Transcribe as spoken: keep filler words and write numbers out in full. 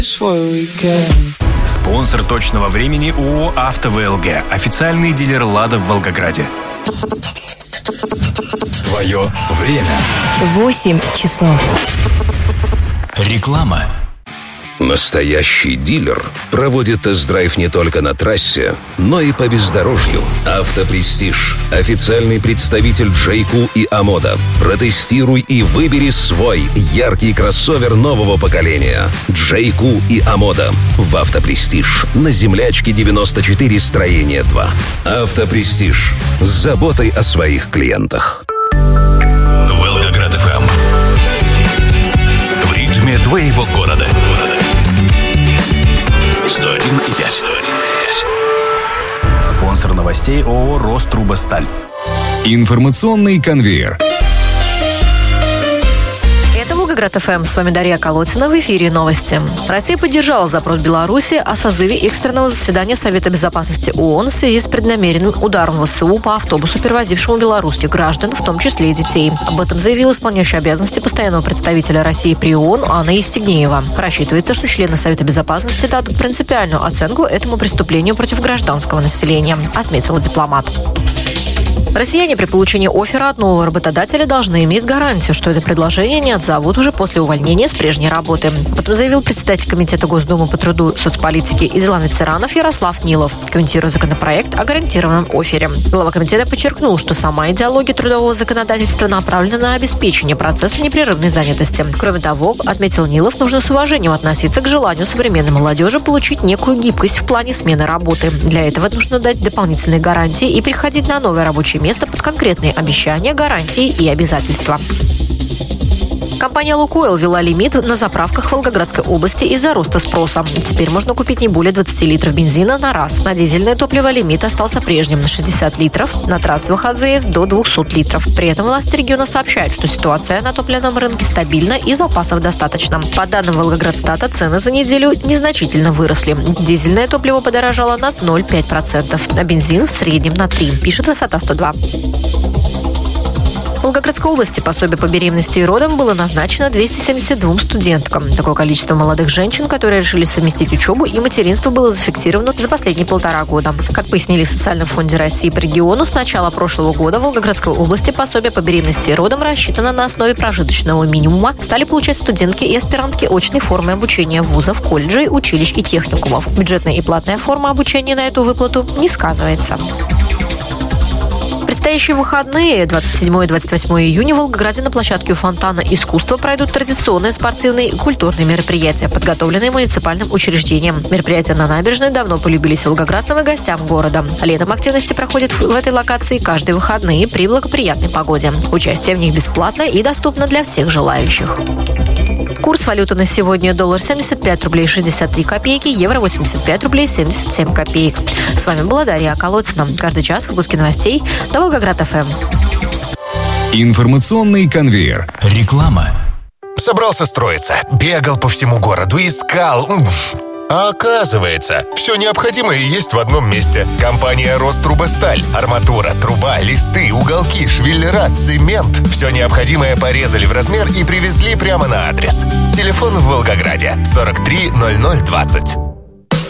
Спонсор точного времени ООО «АвтоВЛГ». Официальный дилер «Лада» в Волгограде. Твое время. Восемь часов. Реклама. Настоящий дилер проводит тест-драйв не только на трассе, но и по бездорожью. «Автопрестиж» – официальный представитель Джейку и Амода. Протестируй и выбери свой яркий кроссовер нового поколения. Джейку и Амода в «Автопрестиж» на Землячке девяносто четыре, строение два. «Автопрестиж» с заботой о своих клиентах. Волгоград эф эм. В ритме твоего города. сто один и пять. Спонсор новостей ООО «Рострубосталь». Информационный конвейер. Это Волгоград эф эм. С вами Дарья Колотина. В эфире новости. Россия поддержала запрос Беларуси о созыве экстренного заседания Совета безопасности ООН в связи с преднамеренным ударом ВСУ по автобусу, перевозившему белорусских граждан, в том числе и детей. Об этом заявила исполняющая обязанности постоянного представителя России при ООН Анна Евстигнеева. Рассчитывается, что члены Совета безопасности дадут принципиальную оценку этому преступлению против гражданского населения, отметила дипломат. Россияне при получении оффера от нового работодателя должны иметь гарантию, что это предложение не отзовут уже после увольнения с прежней работы. Об этом заявил председатель Комитета Госдумы по труду, соцполитике и делам ветеранов Ярослав Нилов, комментируя законопроект о гарантированном оффере. Глава комитета подчеркнул, что сама идеология трудового законодательства направлена на обеспечение процесса непрерывной занятости. Кроме того, отметил Нилов, нужно с уважением относиться к желанию современной молодежи получить некую гибкость в плане смены работы. Для этого нужно дать дополнительные гарантии и переходить на новое рабочее место под конкретные обещания, гарантии и обязательства. Компания «Лукойл» ввела лимит на заправках в Волгоградской области из-за роста спроса. Теперь можно купить не более двадцати литров бензина на раз. На дизельное топливо лимит остался прежним – на шестьдесят литров, на трассовых а зэ эс – до двухсот литров. При этом власти региона сообщают, что ситуация на топливном рынке стабильна и запасов достаточно. По данным Волгоградстата, цены за неделю незначительно выросли. Дизельное топливо подорожало на ноль целых пять десятых процента, а бензин в среднем на три процента, пишет Высота сто два. В Волгоградской области пособие по беременности и родам было назначено двумстам семидесяти двум студенткам. Такое количество молодых женщин, которые решили совместить учебу и материнство, было зафиксировано за последние полтора года. Как пояснили в Социальном фонде России по региону, с начала прошлого года в Волгоградской области пособие по беременности и родам рассчитано на основе прожиточного минимума. Стали получать студентки и аспирантки очной формы обучения вузов, колледжей, училищ и техникумов. Бюджетная и платная форма обучения на эту выплату не сказывается. Предстоящие выходные двадцать седьмого и двадцать восьмого июня в Волгограде на площадке у фонтана искусства пройдут традиционные спортивные и культурные мероприятия, подготовленные муниципальным учреждением. Мероприятия на набережной давно полюбились волгоградцам и гостям города. Летом активности проходят в этой локации каждые выходные при благоприятной погоде. Участие в них бесплатно и доступно для всех желающих. Курс валюты на сегодня: доллар семьдесят пять рублей шестьдесят три копейки, евро восемьдесят пять рублей семьдесят семь копеек. С вами была Дарья Колотина. Каждый час в выпуске новостей на Волгоград эф эм. Информационный конвейер. Реклама. Собрался строиться, бегал по всему городу, искал. А оказывается, все необходимое есть в одном месте. Компания «Рострубосталь». Арматура, труба, листы, уголки, швеллера, цемент. Все необходимое порезали в размер и привезли прямо на адрес. Телефон в Волгограде сорок три ноль ноль двадцать.